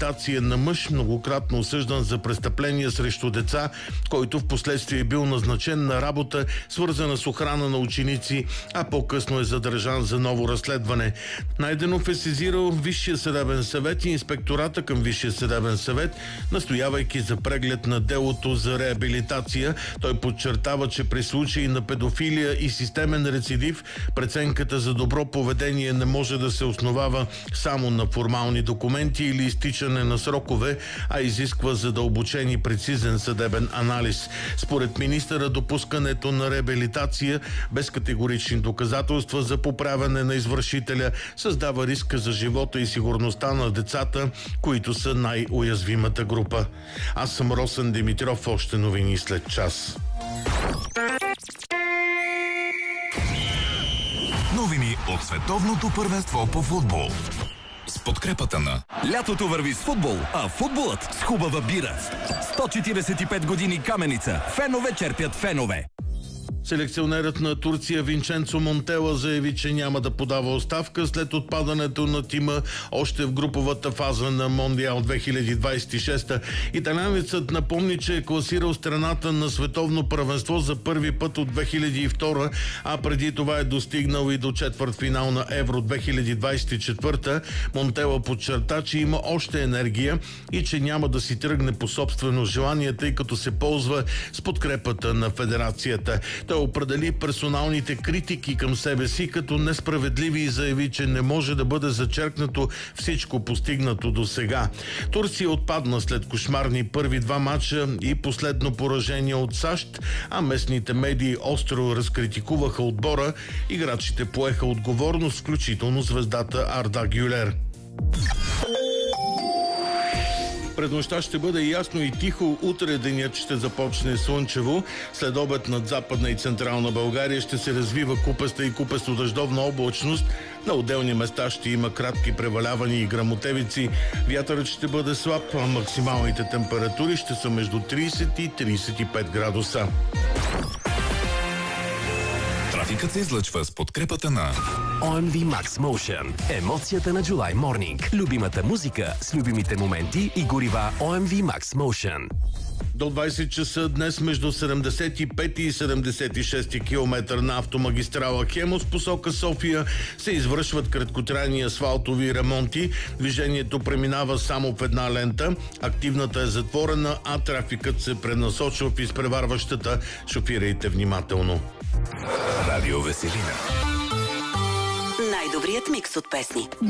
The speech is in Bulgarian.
реабилитация на мъж, многократно осъждан за престъпления срещу деца, който в последствие е бил назначен на работа, свързана с охрана на ученици, а по-късно е задържан за ново разследване. Найденов е сезирал Висшия съдебен съвет и инспектората към Висшия съдебен съвет, настоявайки за преглед на делото за реабилитация. Той подчертава, че при случаи на педофилия и системен рецидив, преценката за добро поведение не може да се основава само на формални документи или изтичане на срокове, а изисква задълбочен и прецизен съдебен анализ. Според министъра, допускането на реабилитация без категорични доказателства за поправяне на извършителя създава риска за живота и сигурността на децата, които са най-уязвимата група. Аз съм Росен Димитров, още новини след час. Новини от световното първенство по футбол. С подкрепата на... Лятото върви с футбол, а футболът с хубава бира. 145 години Каменица. Фенове черпят фенове. Селекционерът на Турция Винченцо Монтела заяви, че няма да подава оставка след отпадането на тима още в груповата фаза на Мондиал 2026. Италианецът напомни, че е класирал страната на световно първенство за първи път от 2002, а преди това е достигнал и до четвъртфинал на Евро 2024. Монтела подчерта, че има още енергия и че няма да си тръгне по собствено желание, тъй като се ползва с подкрепата на федерацията. Той определи персоналните критики към себе си като несправедливи и заяви, че не може да бъде зачеркнато всичко постигнато до сега. Турция отпадна след кошмарни първи два матча и последно поражение от САЩ, а местните медии остро разкритикуваха отбора. Играчите поеха отговорност, включително звездата Арда Гюлер. През нощта ще бъде ясно и тихо. Утре денят ще започне слънчево. След обед над Западна и Централна България ще се развива купеста и купесто-дъждовна облачност. На отделни места ще има кратки превалявания и гръмотевици. Вятърът ще бъде слаб, а максималните температури ще са между 30 и 35 градуса. Трафикът се излъчва с подкрепата на OMV Max Motion. Емоцията на July Morning. Любимата музика с любимите моменти и горива OMV Max Motion. До 20 часа днес между 75 и 76 км на автомагистрала Хемус посока София се извършват краткотрайни асфалтови ремонти. Движението преминава само в една лента. Активната е затворена, а трафикът се пренасочва в изпреварващата. Шофирайте внимателно. Радио Веселина. Най-добрият микс от песни.